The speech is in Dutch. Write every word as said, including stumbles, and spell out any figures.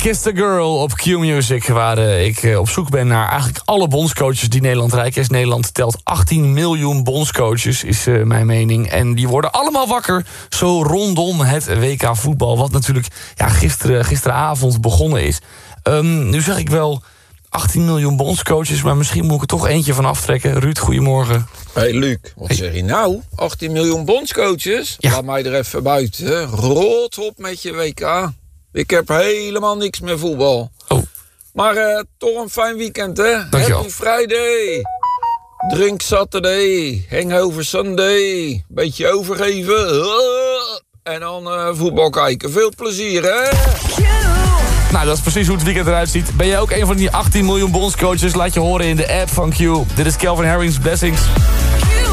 Kissed a Girl op Q-Music, waar uh, ik uh, op zoek ben naar eigenlijk alle bondscoaches die Nederland rijk is. Nederland telt achttien miljoen bondscoaches, is uh, mijn mening. En die worden allemaal wakker, zo rondom het W K voetbal, wat natuurlijk ja, gisteren, gisteravond begonnen is. Um, nu zeg ik wel achttien miljoen bondscoaches, maar misschien moet ik er toch eentje van aftrekken. Ruud, goedemorgen. Hey Luc, wat hey. zeg je nou? achttien miljoen bondscoaches? Ja. Laat mij er even buiten. Rot op met je W K. Ik heb helemaal niks meer voetbal. Oh. Maar uh, toch een fijn weekend, hè? Dankjewel. Happy Friday. Drink Saturday. Hangover Sunday. Beetje overgeven. En dan uh, voetbal kijken. Veel plezier, hè? Nou, dat is precies hoe het weekend eruit ziet. Ben jij ook een van die achttien miljoen bondscoaches? Laat je horen in de app van Q. Dit is Calvin Harris, Blessings.